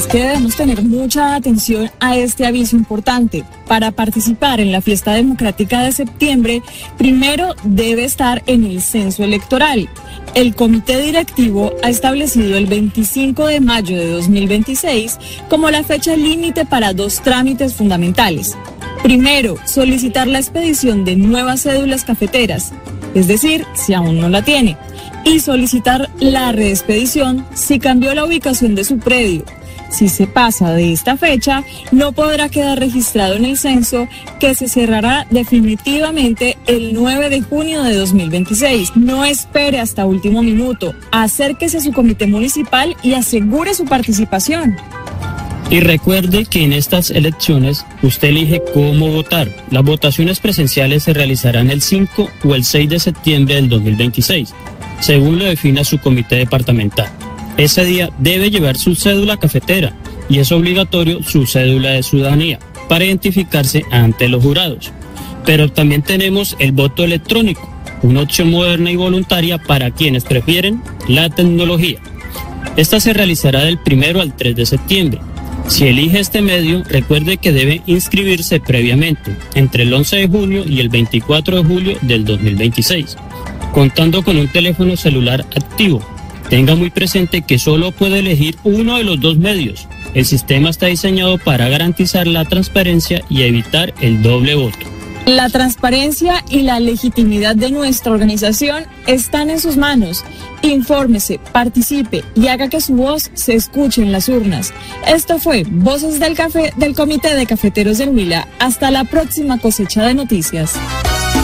es que debemos tener mucha atención a este aviso importante. Para participar en la fiesta democrática de septiembre, primero debe estar en el censo electoral. El comité directivo ha establecido el 25 de mayo de 2026 como la fecha límite para dos trámites fundamentales. Primero, solicitar la expedición de nuevas cédulas cafeteras, es decir, si aún no la tiene, y solicitar la reexpedición si cambió la ubicación de su predio. Si se pasa de esta fecha, no podrá quedar registrado en el censo, que se cerrará definitivamente el 9 de junio de 2026. No espere hasta último minuto, acérquese a su comité municipal y asegure su participación. Y recuerde que en estas elecciones usted elige cómo votar. Las votaciones presenciales se realizarán el 5 o el 6 de septiembre del 2026, según lo defina su comité departamental. Ese día debe llevar su cédula cafetera y es obligatorio su cédula de ciudadanía para identificarse ante los jurados. Pero también tenemos el voto electrónico, una opción moderna y voluntaria para quienes prefieren la tecnología. Esta se realizará del 1 al 3 de septiembre. Si elige este medio, recuerde que debe inscribirse previamente entre el 11 de junio y el 24 de julio del 2026, contando con un teléfono celular activo. Tenga muy presente que solo puede elegir uno de los dos medios. El sistema está diseñado para garantizar la transparencia y evitar el doble voto. La transparencia y la legitimidad de nuestra organización están en sus manos. Infórmese, participe y haga que su voz se escuche en las urnas. Esto fue Voces del Café del Comité de Cafeteros del Huila. Hasta la próxima cosecha de noticias.